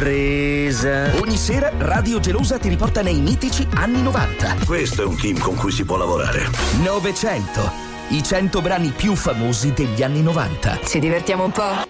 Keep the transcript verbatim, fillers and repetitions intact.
Sorpresa. Ogni sera Radio Gelosa ti riporta nei mitici anni novanta. Questo è un team con cui si può lavorare. novecento. I cento brani più famosi degli anni novanta. Ci divertiamo un po'?